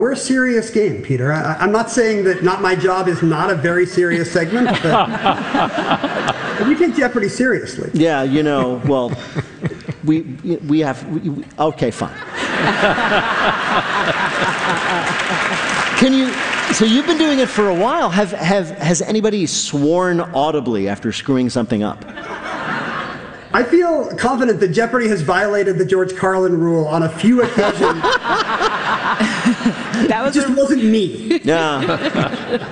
We're a serious game, Peter. I'm not saying that Not My Job is not a very serious segment, but we take Jeopardy seriously. Yeah, well, we have, okay, fine. So you've been doing it for a while. Has anybody sworn audibly after screwing something up? I feel confident that Jeopardy has violated the George Carlin rule on a few occasions. It just wasn't me. Yeah.